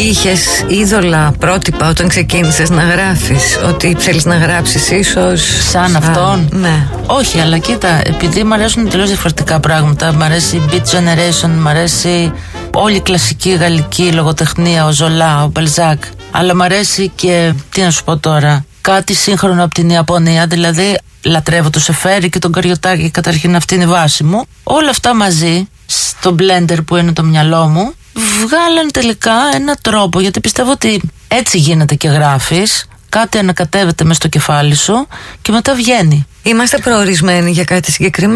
Είχες είδωλα, πρότυπα όταν ξεκίνησες να γράφεις? Ότι θέλεις να γράψεις ίσως σαν αυτόν? Ναι. Όχι, αλλά κοίτα, επειδή μου αρέσουν τελείως διαφορετικά πράγματα. Μ' αρέσει η Beat Generation, μ' αρέσει όλη η κλασική γαλλική λογοτεχνία, ο Ζολά, ο Μπαλζάκ. Αλλά μ' αρέσει και, τι να σου πω τώρα, κάτι σύγχρονο από την Ιαπωνία. Δηλαδή λατρεύω το Σεφέρι και τον Καριωτάκη, καταρχήν αυτή είναι η βάση μου. Όλα αυτά μαζί, στο blender που είναι το μυαλό μου, βγάλαν τελικά ένα τρόπο, γιατί πιστεύω ότι έτσι γίνεται και γράφεις. Κάτι ανακατεύεται μες στο κεφάλι σου και μετά βγαίνει. Είμαστε προορισμένοι για κάτι συγκεκριμένο?